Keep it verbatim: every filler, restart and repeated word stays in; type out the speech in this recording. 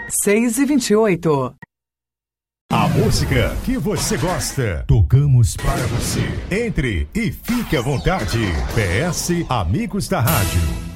seis e vinte e oito. A música que você gosta, tocamos para você. Entre e fique à vontade. P S Amigos da Rádio.